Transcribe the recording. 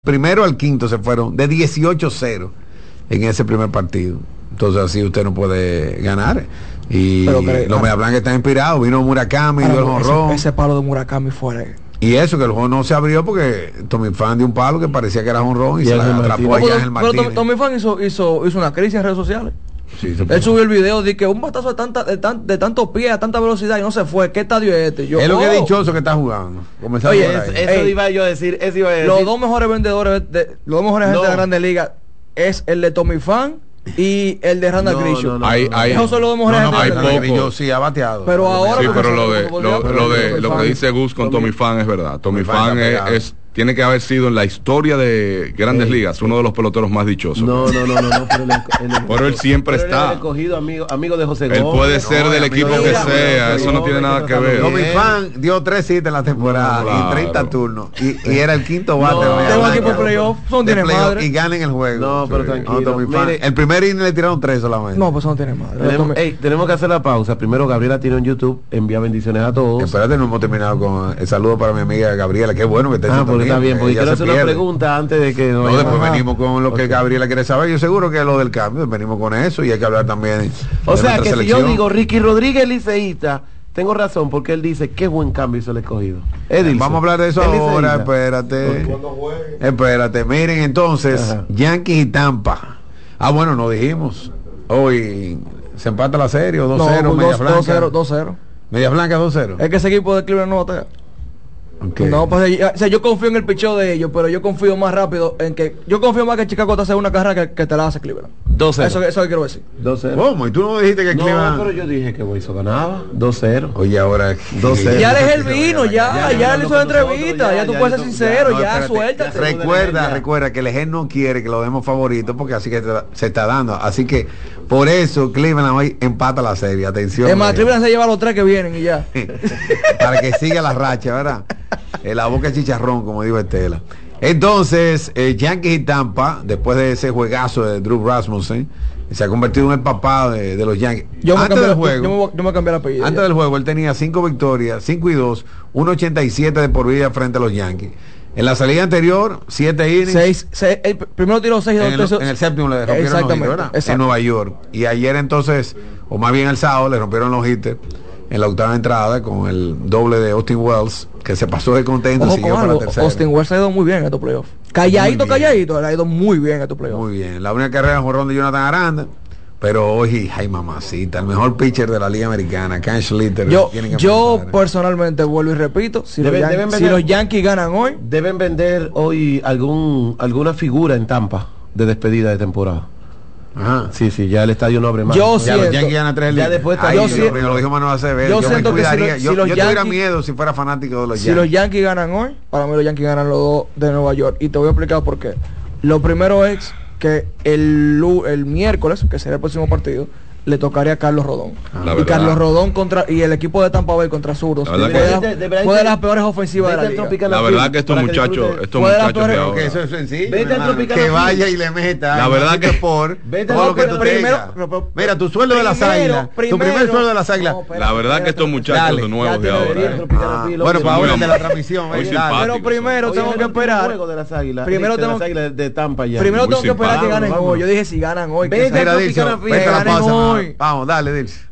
primero al quinto se fueron de 18-0 en ese primer partido. Entonces así usted no puede ganar. Y los Media Blancas están inspirados. Vino Murakami, dio el jonrón. Ese palo de Murakami fue. Y eso, que el juego no se abrió porque Tommy Pham dio un palo que parecía que era jonrón y se la atrapó allá en el Martínez. Pero Tommy Pham hizo una crisis en redes sociales. Sí, él subió el video de que un batazo de tanto pie a tanta velocidad y no se fue. ¿Qué estadio es este? Es lo que es dichoso que está jugando. Oye, eso iba yo a decir. Los dos mejores vendedores, los dos mejores agentes de la Grandes Ligas es el de Tommy Pham y el de Randall Grichuk. Esos son los dos mejores agentes. Yo sí ha bateado. Pero ahora sí, pero lo que dice Gus con Tommy Pham es verdad. Tommy Pham tiene que haber sido en la historia de Grandes Ligas uno de los peloteros más dichosos. No, pero él siempre está. Recogido amigo de José Gómez. Él puede ser del equipo que sea, eso no tiene nada que ver. Tommy Pham dio 3 hits en la temporada y 30 turnos y era el quinto bate. Tengo equipo playoff, no tiene madre. Y ganan el juego. No, pero tranquilo. El primer inning le tiraron 3 solamente. No, pues no tiene madre. Tenemos que hacer la pausa. Primero Gabriela tiene en YouTube, envía bendiciones a todos. Espérate, no hemos terminado con el saludo para mi amiga Gabriela. Qué bueno que esté está bien, porque quiero hacer una pregunta antes de que después venimos con lo que Gabriela quiere saber. Yo seguro que es lo del cambio, venimos con eso y hay que hablar también. O sea que selección. Si yo digo Ricky Rodríguez liceísta, tengo razón porque él dice qué buen cambio hizo el escogido. Vamos a hablar de eso ahora, espérate. Miren entonces, Yankees y Tampa. Bueno, no dijimos. Hoy se empata la serie, 2-0, Media Blanca. 2-0. Media Blanca 2-0. Es que ese equipo de Cleveland no batea. Okay. No, pues, o sea, yo confío en el picheo de ellos, pero yo confío más rápido en que yo confío más que Chicago te hace una carrera que te la hace Cleveland. 2-0. Eso que quiero decir. 2-0. ¿Cómo? ¿Y tú no dijiste que Cleveland? No, pero yo dije que Boiso ganaba. 2-0. Oye, ahora 2-0. Ya eres el vino, ya le hizo la entrevista, ya tú puedes ser sincero, ya suéltate. Recuerda que el EG no quiere que lo demos favorito porque así que se está dando. Así que por eso Cleveland hoy empata la serie. Atención. Es más, Cleveland se lleva los 3 que vienen y ya. Para que siga la racha, ¿verdad? La boca de chicharrón, como dijo Estela. Entonces, Yankees y Tampa, después de ese juegazo de Drew Rasmussen, se ha convertido en el papá de los Yankees. Antes del juego, yo me cambié el apellido. Antes del juego, él tenía 5 victorias, 5-2, 1.87 de por vida frente a los Yankees. En la salida anterior, 7 innings. El primero tiró 6 y 2 en el séptimo le rompieron los hitters, ¿verdad? En Nueva York. Y ayer entonces, o más bien el sábado, le rompieron los hitters en la octava entrada con el doble de Austin Wells, que se pasó de contento y siguió para la tercera. Austin Wells ha ido muy bien en estos playoffs. Calladito, le ha ido muy bien en estos playoffs. Muy bien. La única carrera en jorrón de Jonathan Aranda, pero hoy, ay mamacita, el mejor pitcher de la Liga Americana, Ken Schlitter. Yo personalmente vuelvo y repito, si los Yankees ganan hoy, deben vender hoy alguna figura en Tampa de despedida de temporada. Ajá. Sí, ya el estadio no abre más. Yo siento, los Yankees ganan 3 ya después está lo dijo Manuel Acevedo. Yo siento que yo tuviera miedo si fuera fanático de los Yankees. Si los Yankees ganan hoy, para mí los Yankees ganan los 2 de Nueva York. Y te voy a explicar por qué. Lo primero es que el miércoles, que será el próximo partido, le tocaría a Carlos Rodón. Y Carlos Rodón y el equipo de Tampa Bay contra Zurdos fue de las peores ofensivas de la liga. La verdad que estos muchachos de ahora, que eso es sencillo, que vaya y le meta. La verdad que por todo lo que tú tengas. Mira, tu sueldo de las Águilas, tu primer sueldo de las Águilas. La verdad que estos muchachos de nuevos de ahora. Bueno, para ahora de la transmisión. Pero primero tengo que esperar. Primero tengo de Tampa ya. Primero tengo que esperar que ganen hoy. Yo dije si ganan hoy. Vete a la pausa. Vamos, dale, Dilce.